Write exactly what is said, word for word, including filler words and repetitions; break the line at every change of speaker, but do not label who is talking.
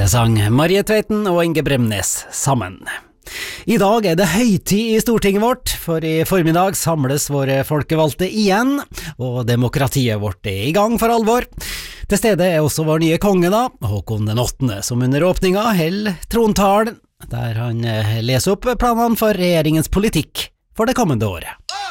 Det sang Marie Tveiten og Inge Bremnes sammen. I dag er det høytid i Stortinget vårt, for i formiddag samles våre folkevalgte igjen, og demokratiet vårt er i gang for alvor. Til stede er også vår nye konge da, Håkon den åttende, som under åpninga held trontalen, der han leser opp planene for regjeringens politikk for det kommende året.